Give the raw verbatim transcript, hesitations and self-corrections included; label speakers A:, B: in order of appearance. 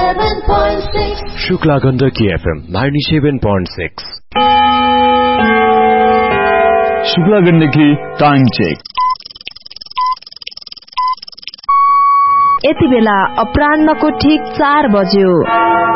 A: ninety-seven point six.
B: Shukla Gandaki F M ninety-seven point six.
C: Shukla Gandaki time check.
D: यति बेला अपराह्नको ठीक चार बज्यो।